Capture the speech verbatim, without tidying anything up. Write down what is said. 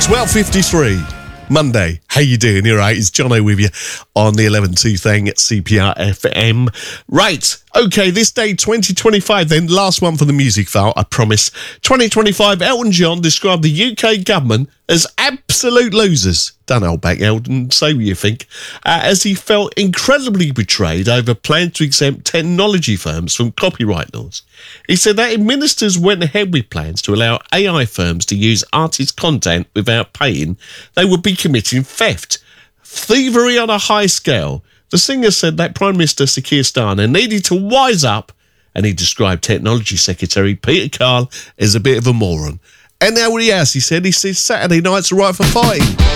twelve fifty-three, Monday. How you doing? You're right. It's Jono with you on the eleven two thing at C P R F M. Right. Okay, this day, twenty twenty-five, then, last one for the music file, I promise. twenty twenty-five, Elton John described the U K government as absolute losers. Don't hold back, Elton, say what you think. Uh, as he felt incredibly betrayed over plans to exempt technology firms from copyright laws. He said that if ministers went ahead with plans to allow A I firms to use artist content without paying, they would be committing theft. Thievery on a high scale. The singer said that Prime Minister Sir Keir Starmer needed to wise up, and he described Technology Secretary Peter Carl as a bit of a moron. And now what else he said, he said Saturday nights are right for fighting.